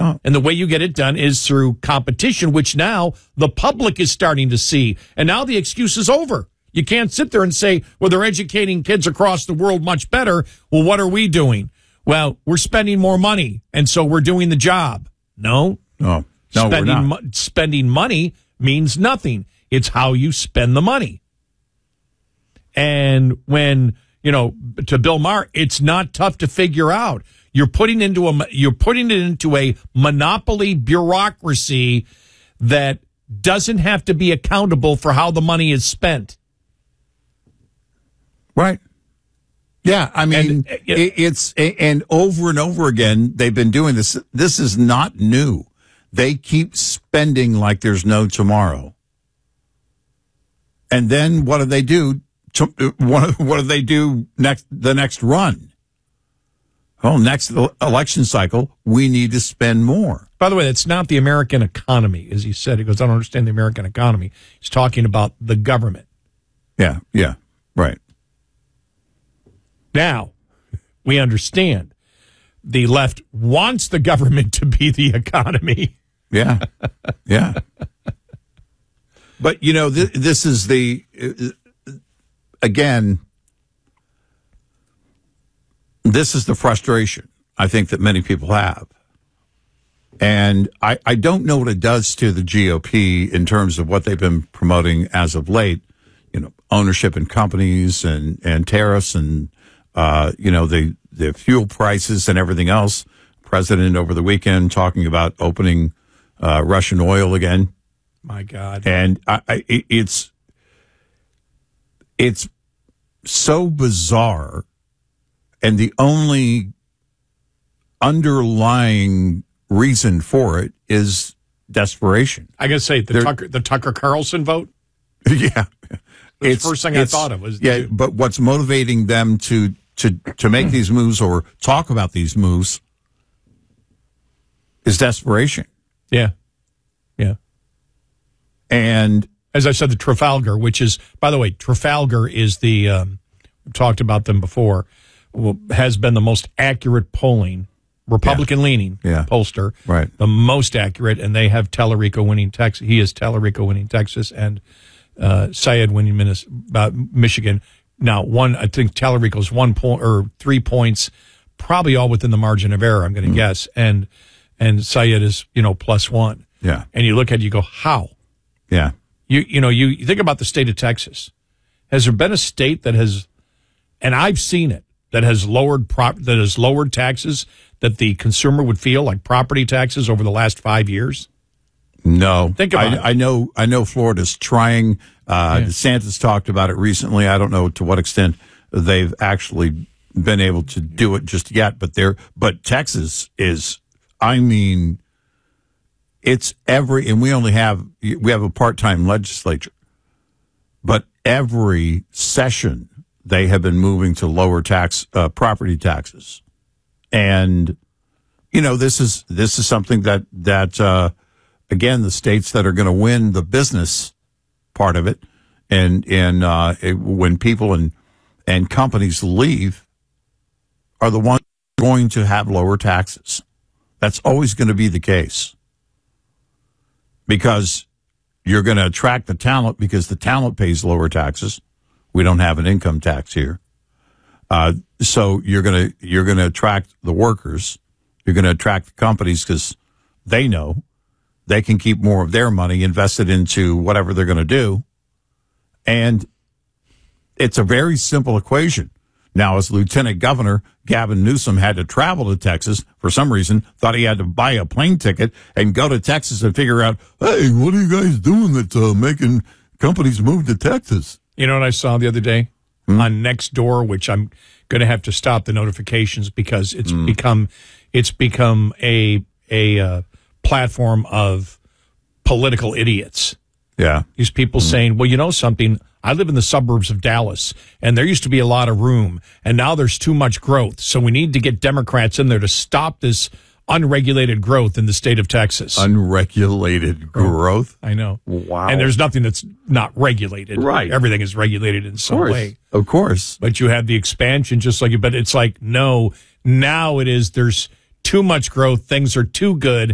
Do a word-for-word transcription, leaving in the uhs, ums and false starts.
Oh. And the way you get it done is through competition, which now the public is starting to see. And now the excuse is over. You can't sit there and say, well, they're educating kids across the world much better. Well, what are we doing? Well, we're spending more money, and so we're doing the job. No. No, no spending, we're not. Mo- spending money means nothing. It's how you spend the money. And when, you know, to Bill Maher, it's not tough to figure out. You're putting into a you're putting it into a monopoly bureaucracy that doesn't have to be accountable for how the money is spent. Right. Yeah, I mean, And, uh, it, it's and over and over again they've been doing this. This is not new. They keep spending like there's no tomorrow. And then what do they do? To, what, what do they do next? The next run? Well, next election cycle, we need to spend more. By the way, that's not the American economy, as he said. He goes, I don't understand the American economy. He's talking about the government. Yeah, yeah, right. Now, we understand the left wants the government to be the economy. Yeah, yeah. But, you know, th- this is the, uh, again, this is the frustration I think that many people have. And I, I don't know what it does to the G O P in terms of what they've been promoting as of late, you know, ownership in companies and, and tariffs and, uh, you know, the, the fuel prices and everything else. President over the weekend talking about opening uh, Russian oil again. My God. And I, I, it's it's so bizarre. And the only underlying reason for it is desperation. I gotta say, the They're, Tucker the Tucker Carlson vote. Yeah, It's the first thing I thought of was yeah. the, But what's motivating them to to to make these moves or talk about these moves is desperation. yeah, yeah. And As I said, the Trafalgar, which is, by the way, Trafalgar is the um, we've talked about them before. Well, has been the most accurate polling, Republican-leaning Yeah. pollster, Right. the most accurate, and they have Tallarico winning Texas. He is Tallarico winning Texas, and uh, Syed winning Minnesota, uh, Michigan. Now, one, I think Tallarico's one point or three points, probably all within the margin of error. I'm going to Mm. guess, and and Syed is you know plus one. Yeah. And you look at it, you go, how? yeah, You you know you, you think about the state of Texas. Has there been a state that has, and I've seen it, that has lowered prop that has lowered taxes that the consumer would feel like property taxes over the last five years? no. Think about I, it. I know. I know. Florida's trying. Uh, Yeah. DeSantis talked about it recently. I don't know to what extent they've actually been able to do it just yet, but they're. But Texas is. I mean, it's every, and we only have we have a part-time legislature, but every session they have been moving to lower tax uh, property taxes, and you know this is this is something that that uh, again the states that are going to win the business part of it, and and uh, it, when people and and companies leave, are the ones going to have lower taxes. That's always going to be the case because you're going to attract the talent because the talent pays lower taxes. We don't have an income tax here. Uh, so you're going to you're going to attract the workers. You're going to attract the companies because they know they can keep more of their money invested into whatever they're going to do. And it's a very simple equation. Now, as Lieutenant Governor, Gavin Newsom had to travel to Texas for some reason, thought he had to buy a plane ticket and go to Texas and figure out, hey, what are you guys doing that's uh, making companies move to Texas? You know what I saw the other day Hmm? on Nextdoor, which I'm going to have to stop the notifications because it's Hmm. become it's become a a uh, platform of political idiots. Yeah. These people saying, well, you know something, I live in the suburbs of Dallas, and there used to be a lot of room, and now there's too much growth. So we need to get Democrats in there to stop this unregulated growth in the state of Texas. Unregulated growth. I know. Wow. And there's nothing that's not regulated. Right. Everything is regulated in some way. Of course. But you have the expansion just like, but it's like, no, now it is, there's too much growth. Things are too good.